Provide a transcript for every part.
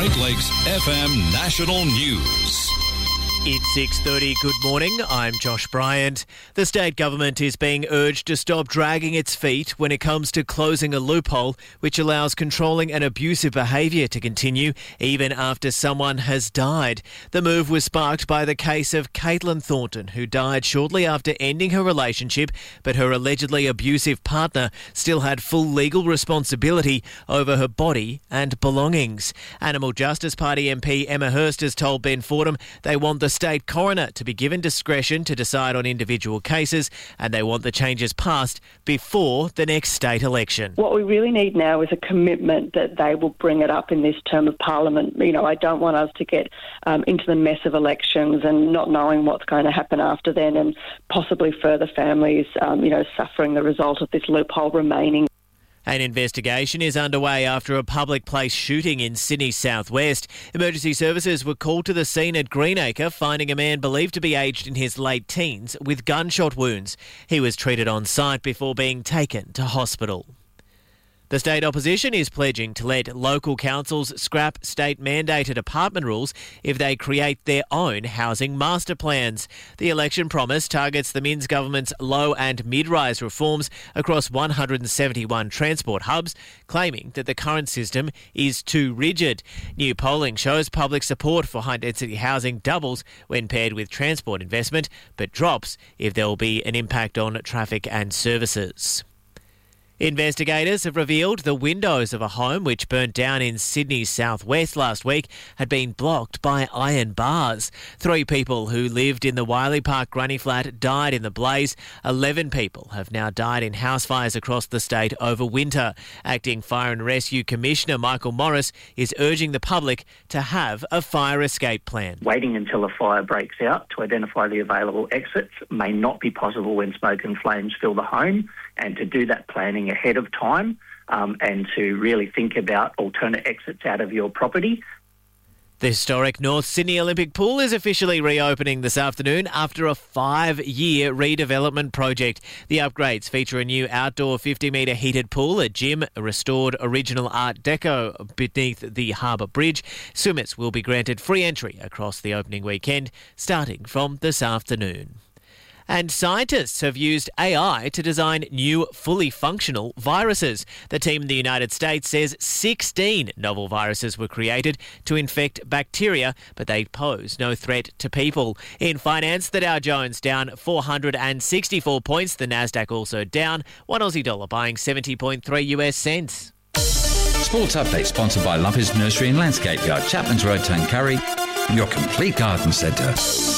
Great Lakes FM National News. It's 6:30. Good morning. I'm Josh Bryant. The state government is being urged to stop dragging its feet when it comes to closing a loophole which allows controlling and abusive behaviour to continue even after someone has died. The move was sparked by the case of Caitlin Thornton, who died shortly after ending her relationship, but her allegedly abusive partner still had full legal responsibility over her body and belongings. Animal Justice Party MP Emma Hurst has told Ben Fordham they want the state coroner to be given discretion to decide on individual cases, and they want the changes passed before the next state election. What we really need now is a commitment that they will bring it up in this term of Parliament. You know, I don't want us to get into the mess of elections and not knowing what's going to happen after then, and possibly further families, suffering the result of this loophole remaining. An investigation is underway after a public place shooting in Sydney's southwest. Emergency services were called to the scene at Greenacre, finding a man believed to be aged in his late teens with gunshot wounds. He was treated on site before being taken to hospital. The state opposition is pledging to let local councils scrap state-mandated apartment rules if they create their own housing master plans. The election promise targets the Minns government's low and mid-rise reforms across 171 transport hubs, claiming that the current system is too rigid. New polling shows public support for high-density housing doubles when paired with transport investment, but drops if there will be an impact on traffic and services. Investigators have revealed the windows of a home which burnt down in Sydney's southwest last week had been blocked by iron bars. 3 people who lived in the Wiley Park granny flat died in the blaze. 11 people have now died in house fires across the state over winter. Acting Fire and Rescue Commissioner Michael Morris is urging the public to have a fire escape plan. Waiting until a fire breaks out to identify the available exits may not be possible when smoke and flames fill the home, and to do that planning ahead of time and to really think about alternate exits out of your property. The historic North Sydney Olympic Pool is officially reopening this afternoon after a 5-year redevelopment project. The upgrades feature a new outdoor 50-metre heated pool, a gym, a restored original Art Deco beneath the Harbour Bridge. Swimmers will be granted free entry across the opening weekend, starting from this afternoon. And scientists have used AI to design new, fully functional viruses. The team in the United States says 16 novel viruses were created to infect bacteria, but they pose no threat to people. In finance, the Dow Jones down 464 points. The Nasdaq also down. $1 Aussie buying 70.3 US cents. Sports update sponsored by Lumpers Nursery and Landscape Yard, Chapman's Road, Tuncurry, your complete garden centre.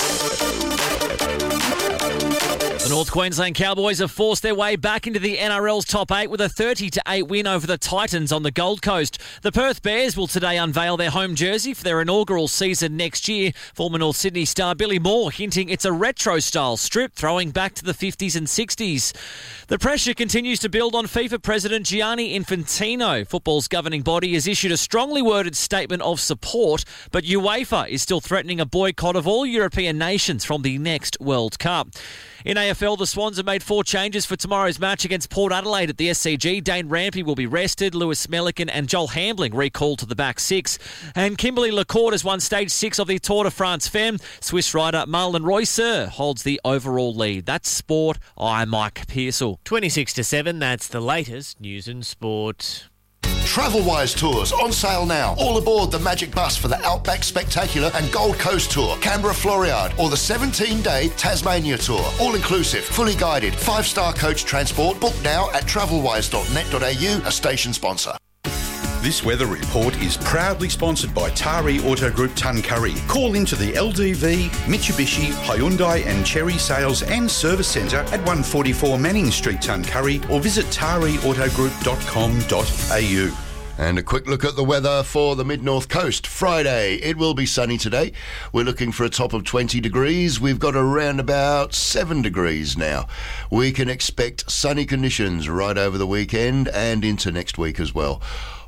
The North Queensland Cowboys have forced their way back into the NRL's top 8 with a 30-8 win over the Titans on the Gold Coast. The Perth Bears will today unveil their home jersey for their inaugural season next year. Former North Sydney star Billy Moore hinting it's a retro-style strip throwing back to the 50s and 60s. The pressure continues to build on FIFA President Gianni Infantino. Football's governing body has issued a strongly worded statement of support, but UEFA is still threatening a boycott of all European nations from the next World Cup. In AFL, the Swans have made 4 changes for tomorrow's match against Port Adelaide at the SCG. Dane Rampey will be rested, Lewis Melican and Joel Hambling recalled to the back 6. And Kimberly Lacourt has won Stage 6 of the Tour de France Femme. Swiss rider Marlon Reusser holds the overall lead. That's sport. I'm Mike Pearsall. 26-7, that's the latest news and sport. Travelwise Tours on sale now. All aboard the Magic Bus for the Outback Spectacular and Gold Coast Tour, Canberra Floriade, or the 17-day Tasmania Tour. All inclusive, fully guided, 5-star coach transport. Book now at travelwise.net.au, a station sponsor. This weather report is proudly sponsored by Tari Auto Group Tuncurry. Call into the LDV, Mitsubishi, Hyundai and Chery Sales and Service Centre at 144 Manning Street, Tuncurry, or visit tariautogroup.com.au. And a quick look at the weather for the Mid-North Coast. Friday, it will be sunny today. We're looking for a top of 20 degrees. We've got around about 7 degrees now. We can expect sunny conditions right over the weekend and into next week as well.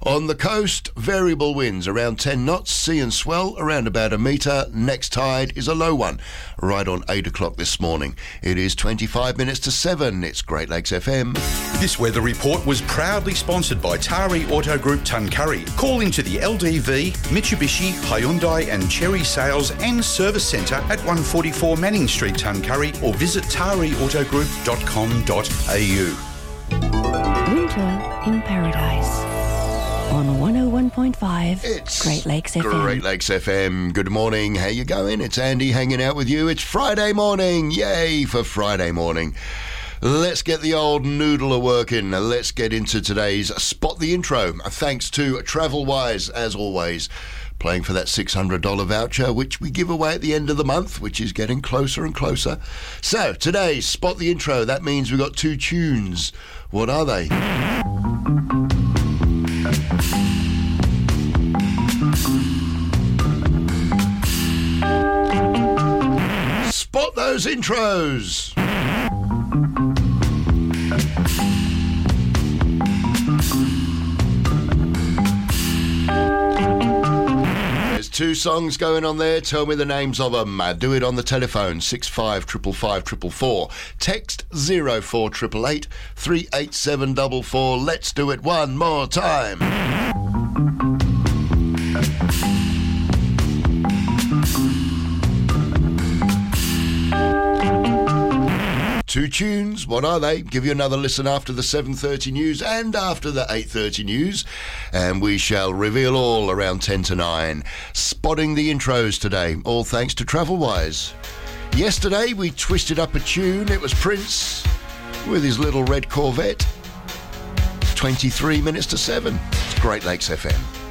On the coast, variable winds around 10 knots, sea and swell around about a metre. Next tide is a low one, right on 8 o'clock this morning. It is 25 minutes to 7. It's Great Lakes FM. This weather report was proudly sponsored by Tari Auto Group Tuncurry. Call into the LDV, Mitsubishi, Hyundai and Cherry Sales and Service Centre at 144 Manning Street, Tuncurry, or visit tariautogroup.com.au. Winter in Paradise. On 101.5, It's Great Lakes FM. Great Lakes FM. Good morning. How you going? It's Andy hanging out with you. It's Friday morning. Yay for Friday morning. Let's get the old noodler working. Let's get into today's Spot the Intro. Thanks to TravelWise, as always, playing for that $600 voucher, which we give away at the end of the month, which is getting closer and closer. So, today's Spot the Intro. That means we've got 2 tunes. What are they? Spot those intros. There's 2 songs going on there. Tell me the names of them. Do it on the telephone, 655554. Text 04888 38744. Let's do it one more time. Two tunes, what are they? Give you another listen after the 7:30 news and after the 8:30 news, and we shall reveal all around 10 to 9. Spotting the intros today, all thanks to TravelWise. Yesterday we twisted up a tune. It was Prince with his little red Corvette. 23 minutes to 7. It's Great Lakes FM.